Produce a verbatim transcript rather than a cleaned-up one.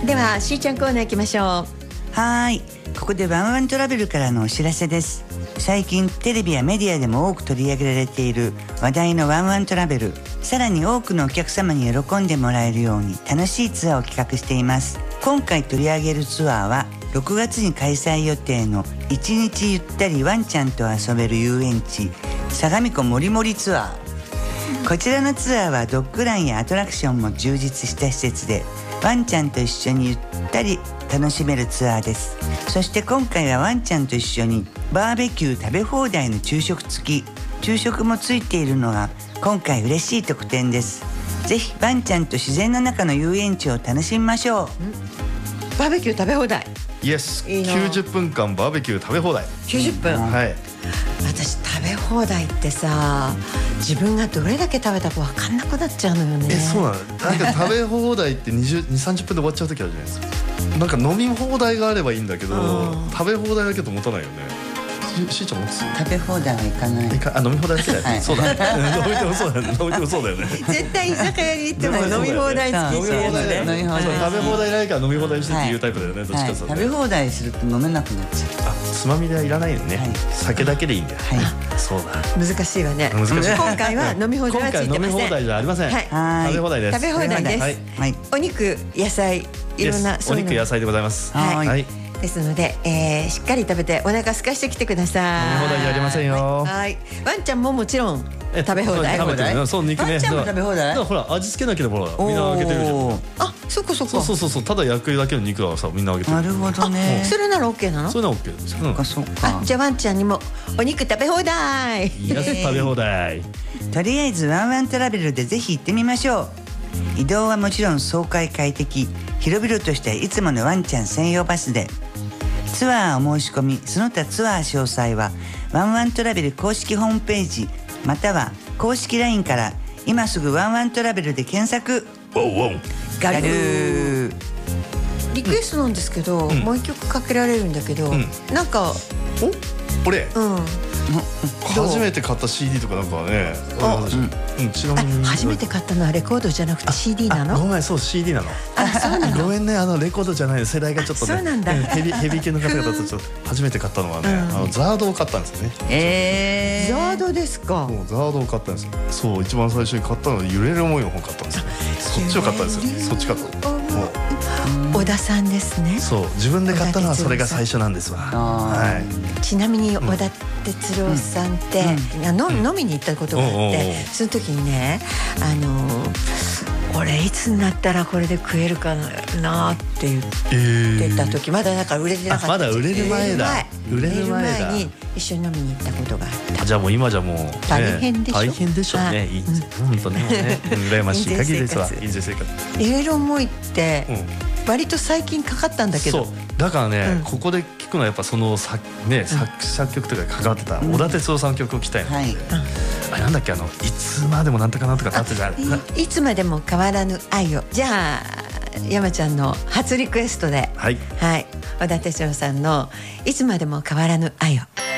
ではしーちゃんコーナー行きましょう。 はーい、ここでワンワントラベルからのお知らせです。最近テレビやメディアでも多く取り上げられている話題のワンワントラベル、さらに多くのお客様に喜んでもらえるように楽しいツアーを企画しています。今回取り上げるツアーはろくがつに開催予定のいちにちゆったりワンちゃんと遊べる遊園地相模湖もりもりツアー。こちらのツアーはドッグランやアトラクションも充実した施設で、ワンちゃんと一緒にゆったり楽しめるツアーです。そして今回はワンちゃんと一緒にバーベキュー食べ放題の昼食付き、昼食もついているのが今回嬉しい特典です。ぜひワンちゃんと自然の中の遊園地を楽しみましょう。バーベキュー食べ放題。 イエス。きゅうじゅっぷんかんバーベキュー食べ放題。 きゅうじゅっぷん、うん、 はい。 私食べ放題ってさ、自分がどれだけ食べたか分かんなくなっちゃうのよね。 え、そうなの。なんか食べ放題ってにじゅう、にじゅう、さんじゅっぷんで終わっちゃう時あるじゃないですか。なんか飲み放題があればいいんだけど、食べ放題だけと持たないよね。し, しーちゃん持つ。 食べ放題はいかない。 あ、飲み放題だけだよ、はい、そうだね。飲みてもそうだよね。飲みてもそうだよね。 絶対居酒屋に行っても飲み放題好きっていうので、 飲み放題、食べ放題ないから飲み放題してっていうタイプだよね、はい、どっちかさ、 はい、食べ放題すると飲めなくなっちゃう。 あ、つまみではいらないよね、はい、酒だけでいいんだよ、はい、そうだ。 難しいわね。 難しい。 今回は飲み放題はついてません。 今回飲み放題じゃありません、はい、食べ放題です。 食べ放題です、はいはい、お肉、野菜、いろんなお肉、野菜でございます。 はい、はい、ですので、えー、しっかり食べてお腹空かしてきてください。 飲み放題じゃありませんよ。 はい、ワンちゃんももちろん食べ放題。 食べてる。そう、肉ね。 ワンちゃんも食べ放題。 ほら、味付けなければほらみんなあげてるじゃん。 あ、そっかそっか。 そうそうそうそう、ただ焼くだけの肉はさみんなあげてる。 なるほどね。 それならオッケーなの？ それならオッケーです。 そっかそっか。 あ、じゃあワンちゃんにもお肉食べ放題。 いや、食べ放題。 とりあえずワンワントラベルでぜひ行ってみましょう。移動はもちろん爽快快適、広々としたいつものワンちゃん専用バスで。ツアーお申し込み、その他ツアー詳細はワンワントラベル公式ホームページまたは公式 ライン から今すぐワンワントラベルで検索。ガルー。 リクエストなんですけど、うん、もう一曲かけられるんだけど、うん、なんかお俺、 うん、 初めて買った シーディー とかなんかね、あ、うん、ちなみに初めて買ったのはレコードじゃなくて シーディー なの？ ごめん、そう シーディー なの。 あ、そうなの。 ごめんね、あのレコードじゃない、世代がちょっとね、 そうなんだ、 ヘビヘビ系の方々とちょっと初めて買ったのはね、うん、あのザードを買ったんですよね。 えー、ザードですか。 そう、ザードを買ったんですよ。そう、一番最初に買ったのは揺れる思いの本買ったんですよ。そっちを買ったんですよ。そっち買った。 小田さんですね。 そう、自分で買ったのはそれが最初なんですわ。はい。 ちなみに小田哲郎さんって、うん、飲みに行ったことがあって、うん、その時にね、あのー、俺いつになったらこれで食えるかなって言ってた時、えー、まだだから売れてなかった。 まだ売れる前だ。 売れる前だ。に一緒に飲みに行ったことがあった。 じゃあもう今じゃもう、ね、 大変でしょ。 大変でしょうね。いい、本当ね、羨ましい限りですわ。印税生活。 揺れる思いって、うん、割と最近かかったんだけど。 そうだからね、うん、ここで聞くのはやっぱその作、ね、作作曲とか関わってた小田哲郎さんの曲を聴きたいの、うん、はい、あれなんだっけ、あのいつまでもなんとかなんとかってあったじゃん。 い, いつまでも変わらぬ愛を。じゃあ山ちゃんの初リクエストで、 はい、 はい、小田哲郎さんのいつまでも変わらぬ愛を。